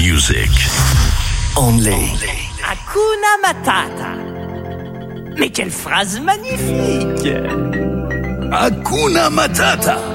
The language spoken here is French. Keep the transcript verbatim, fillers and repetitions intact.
music. Only. Hakuna Matata. Mais quelle phrase magnifique! Hakuna Matata.